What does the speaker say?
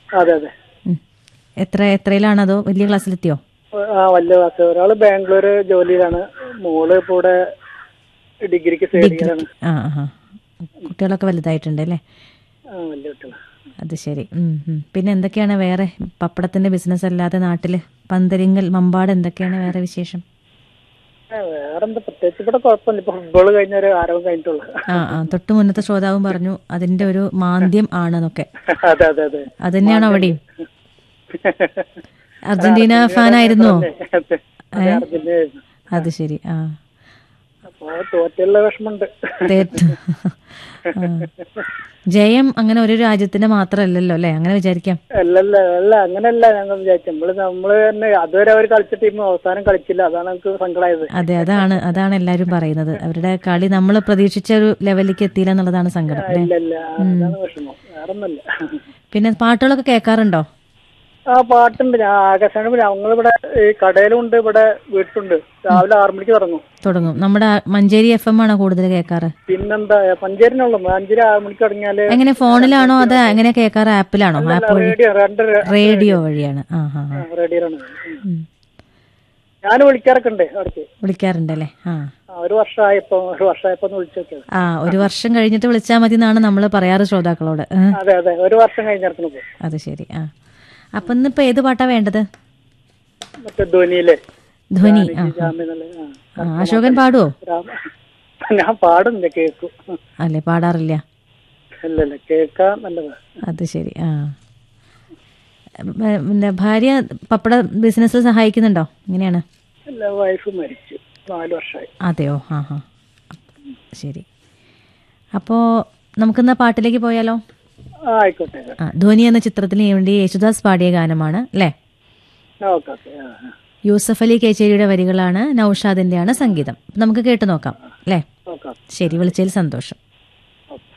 അതെ അതെ. എത്രയിലാണോ അതോ വലിയ ക്ലാസ്സിലെത്തിയോ? വലിയ ക്ലാസ്. ഒരാള് ബാംഗ്ലൂര് ജോലിയിലാണ്, മോള് ഇപ്പൊ ഇവിടെ ഡിഗ്രിക്ക് സേടിയാണ്. കുട്ടികളൊക്കെ വലുതായിട്ടുണ്ട് അല്ലേ? വലിയ കുട്ടികളാ. അത് ശരി. പിന്നെ എന്തൊക്കെയാണ് വേറെ പപ്പടത്തിന്റെ ബിസിനസ് അല്ലാതെ നാട്ടില് പന്തരിങ്ങൽ മമ്പാട് എന്തൊക്കെയാണ് വേറെ വിശേഷം? വേറെന്താ പ്രത്യേകിച്ച് ഇവിടെ കുഴപ്പമില്ല. ഇപ്പൊ ഫുട്ബോൾ കഴിഞ്ഞ ഒരു ആരവം കഴിഞ്ഞിട്ടുള്ളൂ. തൊട്ട് മുന്നത്തെ ശ്രോതാവും പറഞ്ഞു അതിന്റെ ഒരു മാന്ദ്യം ആണെന്നൊക്കെ. അതെ അതെ അതെ. അത് തന്നെയാണോ അവിടെയും? അർജന്റീന ഫാൻ ആയിരുന്നോ? അത് ശരി. തോറ്റുള്ള വിഷമുണ്ട്. ജയം അങ്ങനെ ഒരു രാജ്യത്തിന്റെ മാത്രമല്ലല്ലോ അല്ലെ, അങ്ങനെ വിചാരിക്കാം. അല്ല അങ്ങനെയല്ല ഞങ്ങൾ വിചാരിച്ചു. നമ്മള് തന്നെ അതുവരെ അവർ കളിച്ച ടീം അവസാനം കളിച്ചില്ല, അതാണ് നമുക്ക് സങ്കടമായത്. അതെ, അതാണ് എല്ലാരും പറയുന്നത്. അവരുടെ കളി നമ്മൾ പ്രതീക്ഷിച്ച ഒരു ലെവലിലേക്ക് എത്തിയില്ല എന്നുള്ളതാണ് സങ്കടം. അതാണ് വിഷമം, വേറൊന്നുമില്ല. പിന്നെ പാട്ടുകളൊക്കെ കേൾക്കാറുണ്ടോ? പാട്ടുണ്ട്. ഞാൻ ആകാശവാണി ഞങ്ങളിവിടെ കടയിലും ഉണ്ട്, ഇവിടെ വീട്ടിലുണ്ട്. രാവിലെ 6 മണിക്ക് തുടങ്ങും. നമ്മുടെ മഞ്ചേരി FM ആണോ കൂടുതൽ കേൾക്കാറ്? പിന്നെന്താ, മഞ്ചേരിനുള്ളൂ. മഞ്ചേരി 6 മണിക്ക് തുടങ്ങിയാല്. എങ്ങനെ, ഫോണിലാണോ അത് എങ്ങനെ കേൾക്കാറ്? ആപ്പിലാണോ? റേഡിയോ വഴിയാണ്. റേഡിയോയിലാണ്. ഞാൻ വിളിക്കാറൊക്കെ ഉണ്ട് അവിടേക്ക്. വിളിക്കാറുണ്ടല്ലേ? ഒരു വർഷമായപ്പോ വിളിച്ചു. ഒരു വർഷം കഴിഞ്ഞിട്ട് വിളിച്ചാൽ മതി എന്നാണ് നമ്മൾ പറയാറ് ശ്രോതാക്കളോട്. അതെ അതെ, ഒരു വർഷം കഴിഞ്ഞിറക്കുന്നു. അത് ശരി. അപ്പൊ ഇന്നിപ്പോ ഏത് പാട്ടാ വേണ്ടത്? ധ്വനി. അശോകൻ പാടുവോ? ഞാൻ പാടുന്നില്ല, കേൾക്കും. അല്ലേ, പാടാറില്ല? അല്ലല്ല, കേൾക്കാൻ നല്ലതാ. അത് ശരി. പിന്നെ ഭാര്യ പപ്പട ബിസിനസ് സഹായിക്കുന്നുണ്ടോ? എങ്ങനെയാണ്? വൈഫ് മരിച്ചു 4 വർഷമായി. അതെയോ? ശരി. അപ്പോ നമുക്കിന്ന് പാട്ടിലേക്ക് പോയാലോ? ആയിക്കോട്ടെ. ധ്വനി എന്ന ചിത്രത്തിന് വേണ്ടി യേശുദാസ് പാടിയ ഗാനമാണ് അല്ലേ? യൂസഫ് അലി കേച്ചേരിയുടെ വരികളാണ്, നൌഷാദിന്റെയാണ് സംഗീതം. നമുക്ക് കേട്ടു നോക്കാം അല്ലേ? ശരി, വിളിച്ചതിൽ സന്തോഷം.